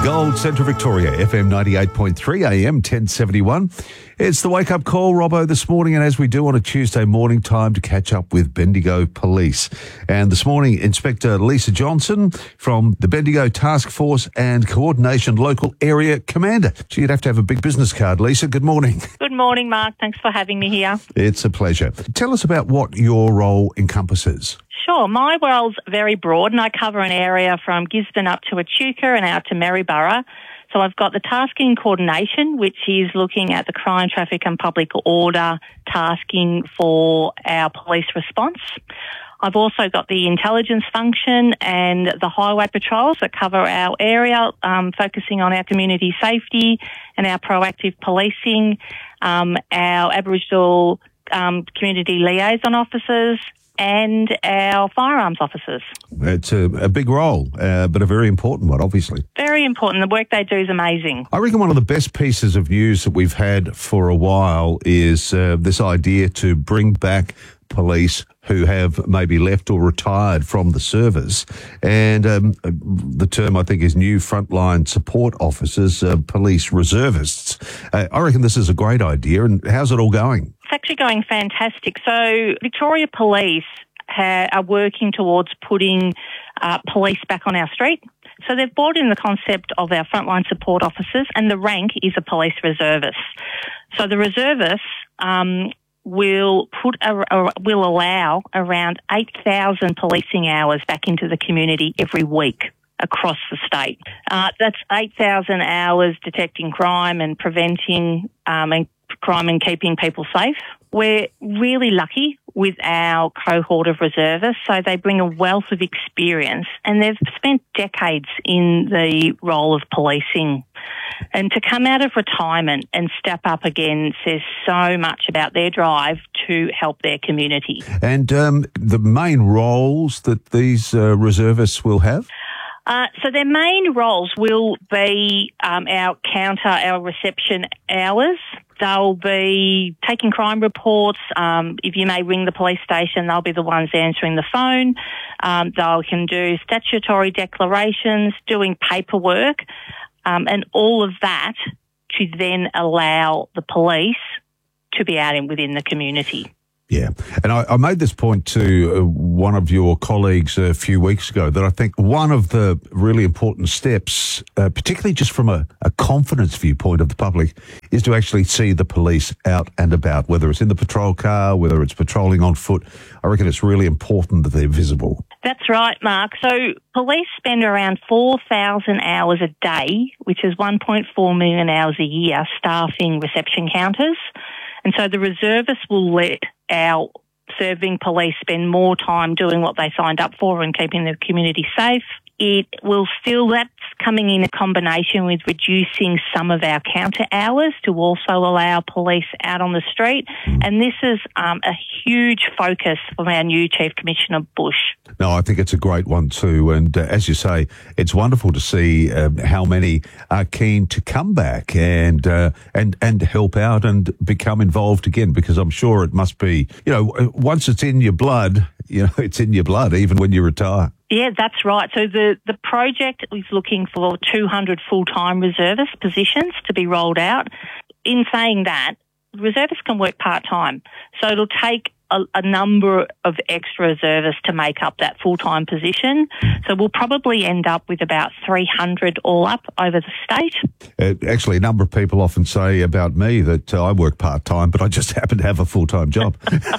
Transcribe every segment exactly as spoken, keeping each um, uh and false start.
Gold Central Victoria, F M ninety-eight point three, A M ten seventy-one. It's the wake-up call, Robbo, this morning, and as we do on a Tuesday morning, time to catch up with Bendigo Police. And this morning, Inspector Lisa Johnson from the Bendigo Task Force and Coordination Local Area Commander. Gee, you'd have to have a big business card, Lisa. Good morning. Good morning, Mark. Thanks for having me here. It's a pleasure. Tell us about what your role encompasses. Sure. My role's very broad, and I cover an area from Gisborne up to Echuca and out to Maryborough. So I've got the tasking coordination, which is looking at the crime, traffic and public order tasking for our police response. I've also got the intelligence function and the highway patrols that cover our area, um, focusing on our community safety and our proactive policing, um, our Aboriginal um, community liaison officers, and our firearms officers. It's a, a big role, uh, but a very important one, obviously. Very important. The work they do is amazing. I reckon one of the best pieces of news that we've had for a while is uh, this idea to bring back police who have maybe left or retired from the service. And um, the term, I think, is new frontline support officers, uh, police reservists. Uh, I reckon this is a great idea. And how's it all going? It's actually going fantastic. So Victoria Police ha- are working towards putting uh, police back on our street. So they've brought in the concept of our frontline support officers, and the rank is a police reservist. So the reservists um, will put a, a, will allow around eight thousand policing hours back into the community every week across the state. Uh, that's eight thousand hours detecting crime and preventing um, and crime and keeping people safe. We're really lucky with our cohort of reservists, so they bring a wealth of experience and they've spent decades in the role of policing. And to come out of retirement and step up again says so much about their drive to help their community. And um, the main roles that these uh, reservists will have? Uh, so their main roles will be um, our counter, our reception hours. They'll be taking crime reports. Um, if you may ring the police station, they'll be the ones answering the phone. Um, they can do statutory declarations, doing paperwork, um, and all of that to then allow the police to be out in within the community. Yeah, and I, I made this point to uh, one of your colleagues a few weeks ago that I think one of the really important steps, uh, particularly just from a, a confidence viewpoint of the public, is to actually see the police out and about, whether it's in the patrol car, whether it's patrolling on foot. I reckon it's really important that they're visible. That's right, Mark. So police spend around four thousand hours a day, which is one point four million hours a year, staffing reception counters. And so the reservists will let our serving police spend more time doing what they signed up for and keeping the community safe. It will still, that's coming in a combination with reducing some of our counter hours to also allow police out on the street. And this is um, a huge focus from our new Chief Commissioner Bush. No, I think it's a great one too. And uh, as you say, it's wonderful to see um, how many are keen to come back and, uh, and, and help out and become involved again, because I'm sure it must be, you know, once it's in your blood, you know, it's in your blood, even when you retire. Yeah, that's right. So the, the project is looking for two hundred full-time reservist positions to be rolled out. In saying that, reservists can work part-time. So it'll take a, a number of extra reservists to make up that full-time position. So we'll probably end up with about three hundred all up over the state. Uh, actually, a number of people often say about me that uh, I work part-time, but I just happen to have a full-time job.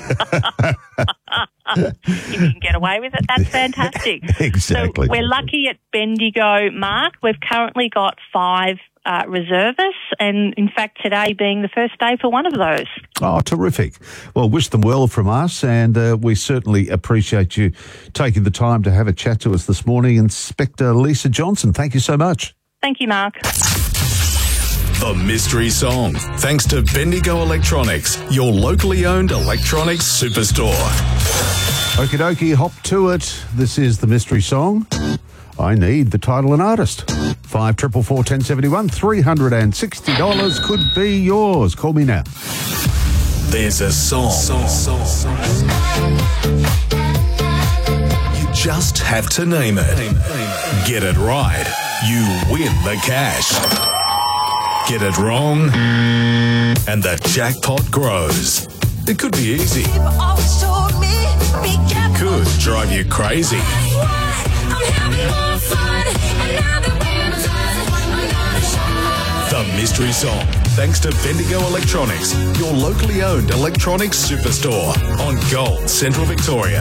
If you can get away with it, that's fantastic. Exactly. So we're lucky at Bendigo, Mark. We've currently got five uh, reservists, and in fact today being the first day for one of those. Oh, terrific. Well, wish them well from us, and uh, we certainly appreciate you taking the time to have a chat to us this morning. Inspector Lisa Johnson, thank you so much. Thank you, Mark. The Mystery Song, thanks to Bendigo Electronics, your locally owned electronics superstore. Okie dokie, hop to it. This is The Mystery Song. I need the title and artist. Five triple four ten seventy one. Three hundred and sixty dollars could be yours. Call me now. There's a song. song, song, song. You just have to name it. Get it right. you win the cash. Get it wrong, and the jackpot grows. It could be easy. It could drive you crazy. The Mystery Song, thanks to Bendigo Electronics, your locally owned electronics superstore on Gold Central Victoria.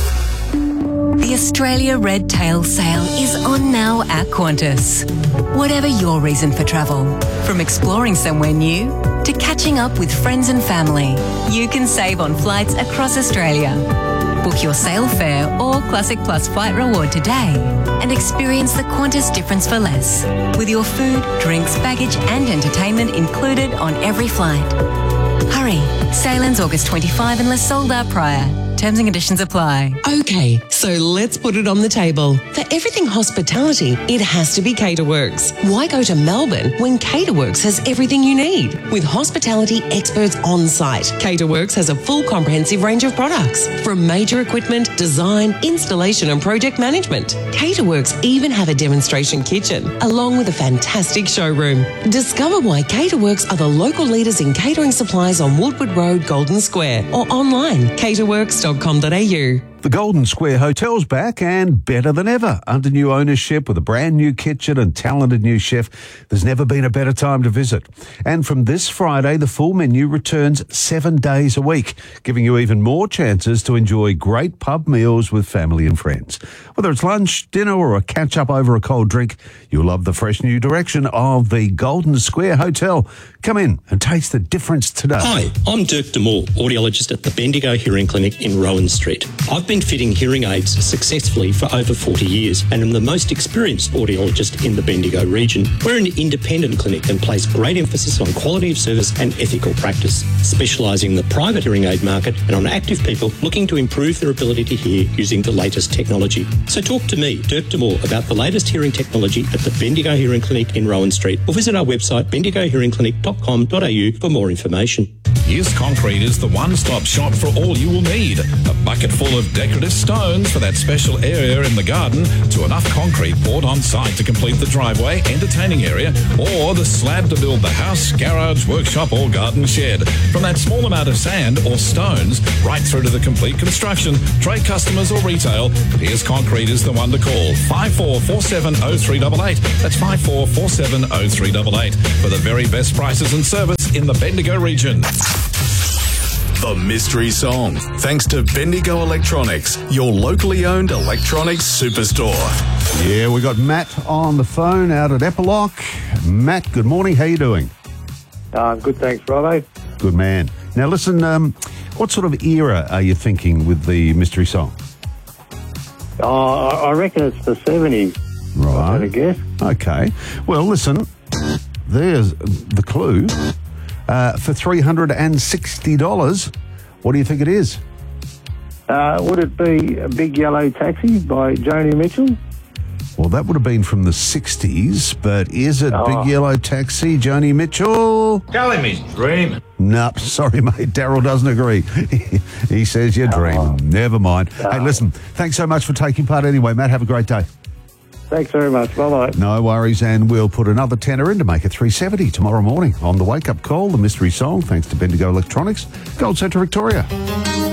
The Australia Red Tail Sale is on now at Qantas. Whatever your reason for travel, from exploring somewhere new to catching up with friends and family, you can save on flights across Australia. Book your sale fare or Classic Plus flight reward today and experience the Qantas difference for less, with your food, drinks, baggage and entertainment included on every flight. Hurry, sale ends August twenty-fifth unless sold out prior. Terms and conditions apply. Okay, so let's put it on the table. For everything hospitality, it has to be Caterworks. Why go to Melbourne when Caterworks has everything you need? With hospitality experts on site, Caterworks has a full comprehensive range of products, from major equipment, design, installation and project management. Caterworks even have a demonstration kitchen, along with a fantastic showroom. Discover why Caterworks are the local leaders in catering supplies on Woodward Road, Golden Square, or online, caterworks dot com dot a u. The Golden Square Hotel's back and better than ever. Under new ownership with a brand new kitchen and talented new chef, there's never been a better time to visit. And from this Friday, the full menu returns seven days a week, giving you even more chances to enjoy great pub meals with family and friends. Whether it's lunch, dinner or a catch-up over a cold drink, you'll love the fresh new direction of the Golden Square Hotel. Come in and taste the difference today. Hi, I'm Dirk Demore, audiologist at the Bendigo Hearing Clinic in Rowan Street. I've been fitting hearing aids successfully for over forty years and am the most experienced audiologist in the Bendigo region. We're an independent clinic and place great emphasis on quality of service and ethical practice, specialising in the private hearing aid market and on active people looking to improve their ability to hear using the latest technology. So talk to me, Dirk Demore, about the latest hearing technology at the Bendigo Hearing Clinic in Rowan Street, or visit our website bendigo hearing clinic dot com dot a u for more information. Here's Concrete is the one-stop shop for all you will need. A bucket full of decorative stones for that special area in the garden, to enough concrete poured on site to complete the driveway, entertaining area, or the slab to build the house, garage, workshop or garden shed. From that small amount of sand or stones right through to the complete construction, trade customers or retail, Here's Concrete is the one to call. five four four seven oh three eight eight. That's five four four seven oh three eight eight for the very best prices and service in the Bendigo region. The Mystery Song, thanks to Bendigo Electronics, your locally owned electronics superstore. Yeah, we got Matt on the phone out at Epiloch. Matt, good morning. How you doing? Uh, good, thanks, Robo. Good man. Now listen, um, what sort of era are you thinking with the Mystery Song? Uh, I reckon it's the seventies. Right. I guess. Okay. Well, listen, there's the clue. Uh, for three hundred sixty dollars, what do you think it is? Uh, would it be A Big Yellow Taxi by Joni Mitchell? Well, that would have been from the sixties, but is it Oh. Big Yellow Taxi, Joni Mitchell? Tell him he's dreaming. Nope, sorry, mate. Daryl doesn't agree. He says you're dreaming. Never mind. Hey, listen, thanks so much for taking part anyway, Matt. Have a great day. Thanks very much. Bye-bye. No worries, and we'll put another tenner in to make it three seventy tomorrow morning on the Wake Up Call, the Mystery Song, thanks to Bendigo Electronics, Gold Central Victoria.